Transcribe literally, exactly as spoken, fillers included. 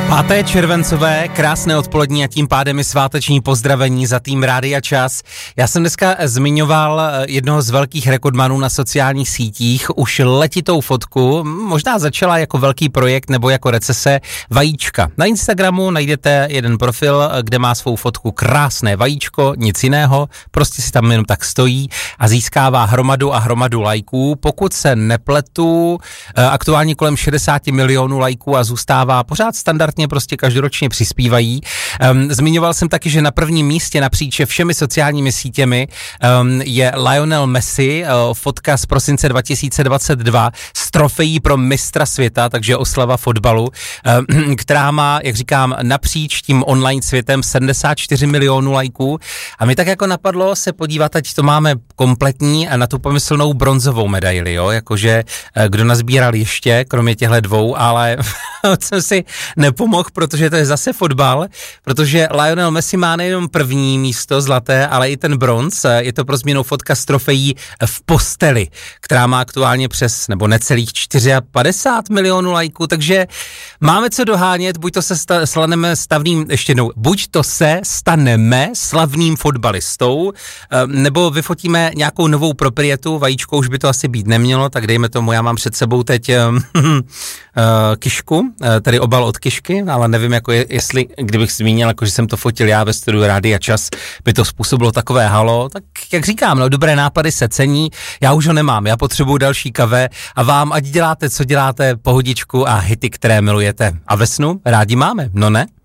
Páté červencové, krásné odpolední a tím pádem i sváteční pozdravení za tým Rádia Čas. Já jsem dneska zmiňoval jednoho z velkých rekordmanů na sociálních sítích, už letitou fotku, možná začala jako velký projekt nebo jako recese, vajíčka. Na Instagramu najdete jeden profil, kde má svou fotku krásné vajíčko, nic jiného, prostě si tam jenom tak stojí a získává hromadu a hromadu lajků. Pokud se nepletu, aktuálně kolem šedesát milionů lajků a zůstává pořád standardně, prostě každoročně přispívají. Um, zmiňoval jsem taky, že na prvním místě napříč všemi sociálními sítěmi um, je Lionel Messi, uh, fotka z prosince dva tisíce dvacet dva s trofejí pro mistra světa, takže oslava fotbalu, um, která má, jak říkám, napříč tím online světem sedmdesát čtyři milionů lajků. A mi tak jako napadlo se podívat, ať to máme kompletní a na tu pomyslnou bronzovou medaili, jo, jakože kdo nazbíral ještě, kromě těchto dvou, ale jsem si nepomohl, protože to je zase fotbal, protože Lionel Messi má nejenom první místo zlaté, ale i ten bronz. Je to pro změnu fotka z trofejí v posteli, která má aktuálně přes, nebo necelých padesát čtyři milionů lajků, takže máme co dohánět, buď to se sta- staneme stavným, ještě jednou, buď to se staneme slavným fotbalistou, nebo vyfotíme nějakou novou proprietu, vajíčko už by to asi být nemělo, tak dejme tomu, já mám před sebou teď Kišku, tady obal od Kišky, ale nevím, jako je, jestli, kdybych zmínil, jako že jsem to fotil já ve studiu Rádia Čas, by to způsobilo takové halo, tak jak říkám, no dobré nápady se cení, já už ho nemám, já potřebuju další kave a vám, ať děláte, co děláte, pohodičku a hity, které milujete. A ve snu rádi máme, no ne?